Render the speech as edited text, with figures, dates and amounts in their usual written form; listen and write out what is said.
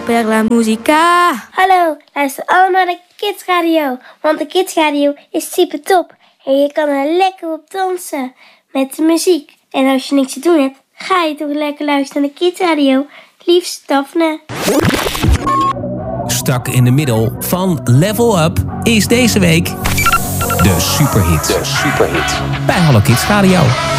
Per la musica. Hallo, luister allemaal naar de Kids Radio. Want de Kids Radio is super top. En je kan er lekker op dansen met de muziek. En als je niks te doen hebt, ga je toch lekker luisteren naar de Kids Radio. Liefst Daphne. Stak in de middel van Level Up is deze week de superhit. Bij Hallo Kids Radio.